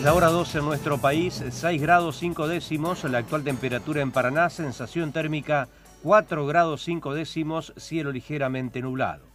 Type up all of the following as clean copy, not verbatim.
La hora 12 en nuestro país, 6 grados 5 décimos, la actual temperatura en Paraná, sensación térmica 4 grados 5 décimos, cielo ligeramente nublado.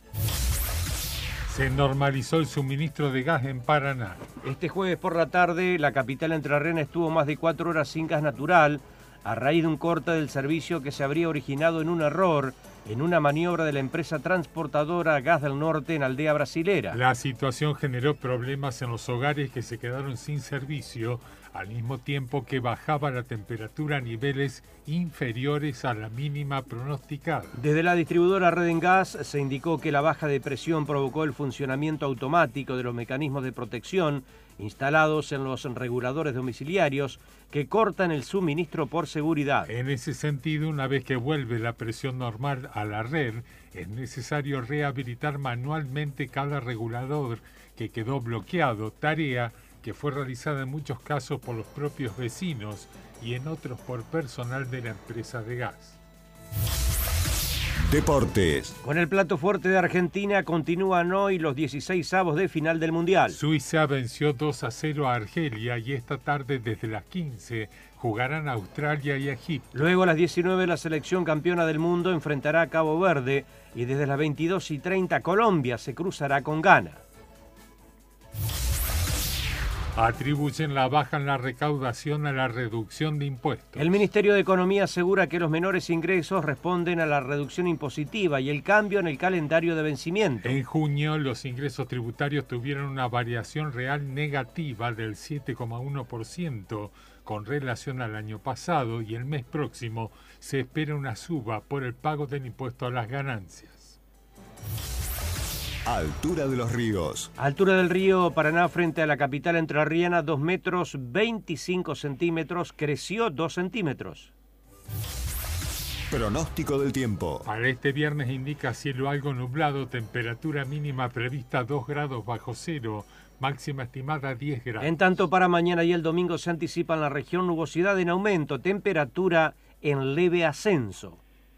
Se normalizó el suministro de gas en Paraná. Este jueves por la tarde, la capital entrerriana estuvo más de 4 horas sin gas natural, a raíz de un corte del servicio que se habría originado en un error en una maniobra de la empresa transportadora Gas del Norte en Aldea Brasilera. La situación generó problemas en los hogares que se quedaron sin servicio, al mismo tiempo que bajaba la temperatura a niveles inferiores a la mínima pronosticada. Desde la distribuidora Redengas se indicó que la baja de presión provocó el funcionamiento automático de los mecanismos de protección instalados en los reguladores domiciliarios que cortan el suministro por seguridad. En ese sentido, una vez que vuelve la presión normal a la red, es necesario rehabilitar manualmente cada regulador que quedó bloqueado, tarea que fue realizada en muchos casos por los propios vecinos y en otros por personal de la empresa de gas. Deportes. Con el plato fuerte de Argentina continúan hoy los 16avos de final del Mundial. Suiza venció 2-0 a Argelia y esta tarde desde las 15 jugarán Australia y Egipto. Luego a las 19 la selección campeona del mundo enfrentará a Cabo Verde y desde las 22:30 Colombia se cruzará con Ghana. Atribuyen la baja en la recaudación a la reducción de impuestos. El Ministerio de Economía asegura que los menores ingresos responden a la reducción impositiva y el cambio en el calendario de vencimiento. En junio, los ingresos tributarios tuvieron una variación real negativa del 7,1% con relación al año pasado y el mes próximo se espera una suba por el pago del impuesto a las ganancias. Altura de los ríos. Altura del río Paraná frente a la capital entrerriana, 2 metros 25 centímetros, creció 2 centímetros. Pronóstico del tiempo. Para este viernes indica cielo algo nublado, temperatura mínima prevista 2 grados bajo cero, máxima estimada 10 grados. En tanto, para mañana y el domingo se anticipa en la región nubosidad en aumento, temperatura en leve ascenso.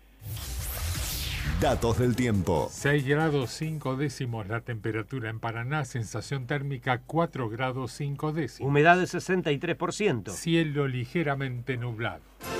Datos del tiempo. 6 grados 5 décimos la temperatura en Paraná, sensación térmica 4 grados 5 décimos. Humedad de 63%. Cielo ligeramente nublado.